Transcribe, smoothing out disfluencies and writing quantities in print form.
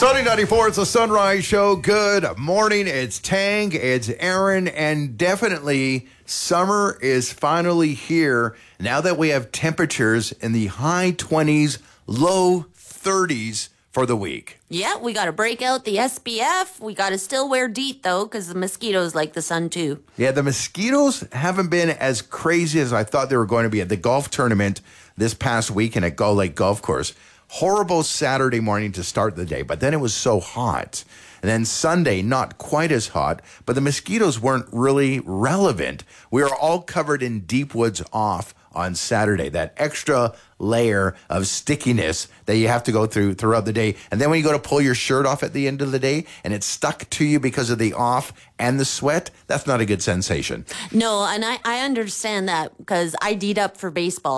Sunny 94, it's a Sunrise Show. Good morning. It's Tang, it's Aaron, and definitely summer is finally here now that we have temperatures in the high 20s, low 30s for the week. Yeah, we got to break out the SPF. We got to still wear DEET, though, because the mosquitoes like the sun, too. Yeah, the mosquitoes haven't been as crazy as I thought they were going to be at the golf tournament this past weekend at Gull Lake Golf Course. Horrible Saturday morning to start the day, but then it was so hot. And then Sunday, not quite as hot, but the mosquitoes weren't really relevant. We were all covered in deep woods off on Saturday, that extra layer of stickiness that you have to go through throughout the day. And then when you go to pull your shirt off at the end of the day and it's stuck to you because of the off and the sweat, that's not a good sensation. No, and I understand that because I D'd up for baseball.